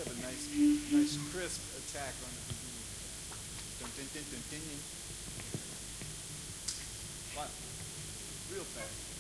have a nice crisp attack on the beginning. Dun, dun, dun, dun, dun, dun. Wow. Real fast.